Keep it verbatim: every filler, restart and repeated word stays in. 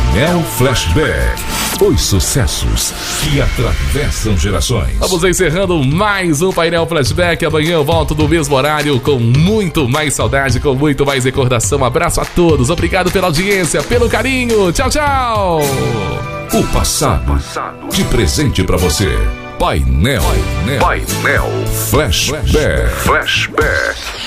Painel Flashback. Os sucessos que atravessam gerações. Vamos encerrando mais um Painel Flashback. Amanhã eu volto no mesmo horário com muito mais saudade, com muito mais recordação. Abraço a todos. Obrigado pela audiência, pelo carinho. Tchau, tchau. O passado de presente pra você. Painel, Painel, Painel Flashback. Flashback.